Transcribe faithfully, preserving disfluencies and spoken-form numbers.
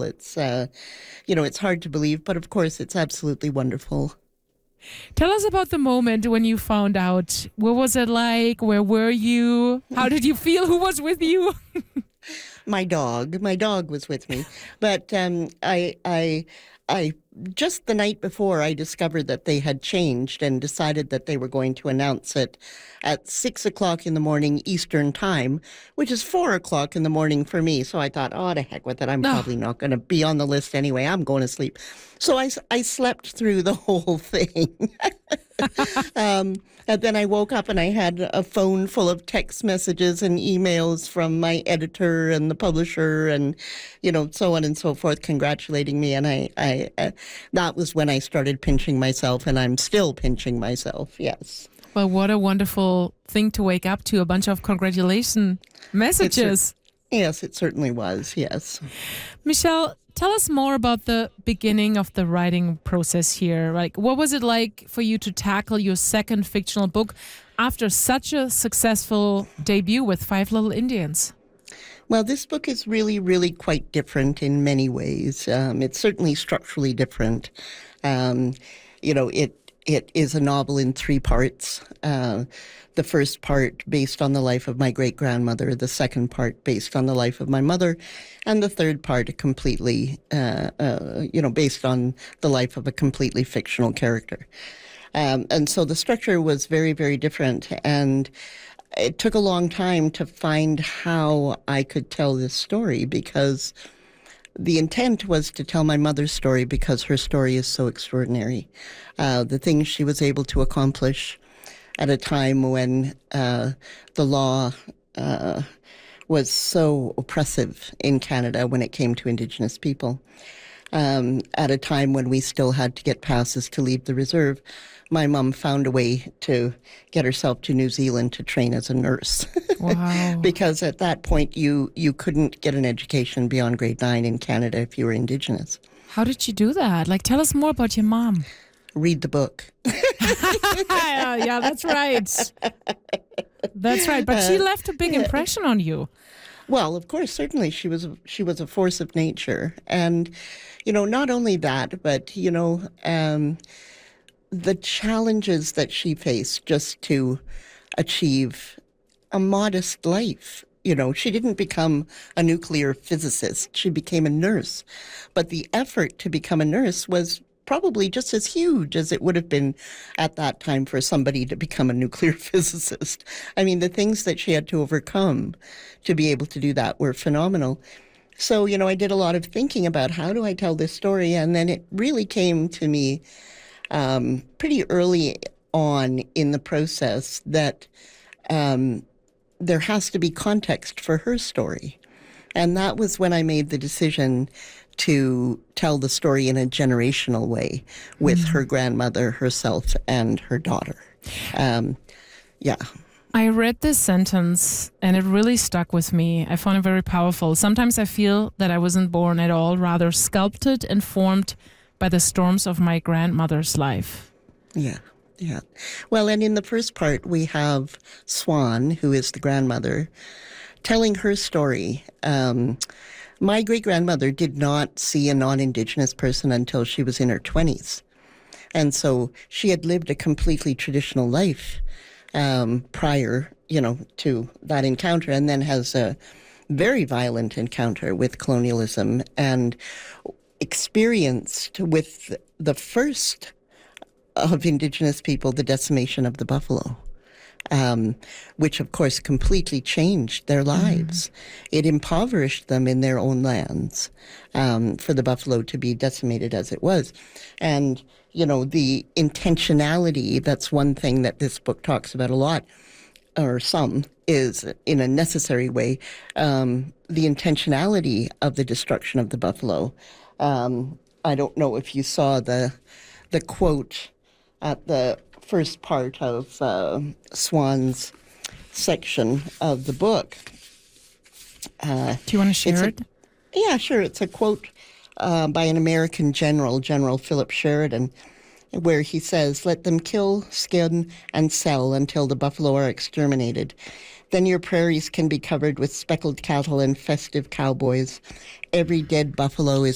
It's, uh, you know, it's hard to believe, but of course it's absolutely wonderful. Tell us about the moment when you found out. What was it like? Where were you? How did you feel? Who was with you? My dog. My dog was with me. But um, I, I, I, just the night before, I discovered that they had changed and decided that they were going to announce it at six o'clock in the morning Eastern time, which is four o'clock in the morning for me. So I thought, oh, to heck with it. I'm Oh. probably not going to be on the list anyway. I'm going to sleep. So I, I slept through the whole thing. um, and then I woke up and I had a phone full of text messages and emails from my editor and the publisher and, you know, so on and so forth, congratulating me. And I, I uh, that was when I started pinching myself, and I'm still pinching myself, yes. Well, what a wonderful thing to wake up to, a bunch of congratulation messages. It, yes, it certainly was, yes. Michelle, tell us more about the beginning of the writing process here. Like, what was it like for you to tackle your second fictional book after such a successful debut with Five Little Indians? Well, this book is really, really quite different in many ways. Um, it's certainly structurally different. Um, you know, it it is a novel in three parts. Uh, the first part based on the life of my great-grandmother, the second part based on the life of my mother, and the third part completely, uh, uh, you know, based on the life of a completely fictional character. Um, and so the structure was very, very different. And it took a long time to find how I could tell this story, because the intent was to tell my mother's story because her story is so extraordinary. Uh, the things she was able to accomplish at a time when uh, the law uh, was so oppressive in Canada when it came to Indigenous people. Um, at a time when we still had to get passes to leave the reserve, my mum found a way to get herself to New Zealand to train as a nurse. Wow. Because at that point, you, you couldn't get an education beyond grade nine in Canada if you were Indigenous. How did you do that? Like, tell us more about your mom. Read the book. yeah, yeah, that's right. That's right. But she left a big impression on you. Well, of course, certainly she was she was a force of nature. And, you know, not only that, but, you know, um, the challenges that she faced just to achieve a modest life. You know, she didn't become a nuclear physicist. She became a nurse. But the effort to become a nurse was probably just as huge as it would have been at that time for somebody to become a nuclear physicist. I mean, the things that she had to overcome to be able to do that were phenomenal. So, you know, I did a lot of thinking about how do I tell this story, and then it really came to me um, pretty early on in the process that um, there has to be context for her story. And that was when I made the decision to tell the story in a generational way with mm-hmm. her grandmother, herself, and her daughter. Um, yeah. I read this sentence and it really stuck with me. I found it very powerful. Sometimes I feel that I wasn't born at all, rather sculpted and formed by the storms of my grandmother's life. Yeah, yeah. Well, and in the first part, we have Swan, who is the grandmother, telling her story. Um, my great-grandmother did not see a non-Indigenous person until she was in her twenties. And so she had lived a completely traditional life um, prior, you know, to that encounter, and then has a very violent encounter with colonialism and experienced with the first of Indigenous people the decimation of the buffalo. Um, which, of course, completely changed their lives. Mm. It impoverished them in their own lands um, for the buffalo to be decimated as it was. And, you know, the intentionality, that's one thing that this book talks about a lot, or some, is in a necessary way, um, the intentionality of the destruction of the buffalo. Um, I don't know if you saw the the quote at the first part of uh, Swan's section of the book. Uh, Do you want to share a, it? Yeah, sure. It's a quote uh, by an American general, General Philip Sheridan, where he says, "Let them kill, skin, and sell until the buffalo are exterminated. Then your prairies can be covered with speckled cattle and festive cowboys. Every dead buffalo is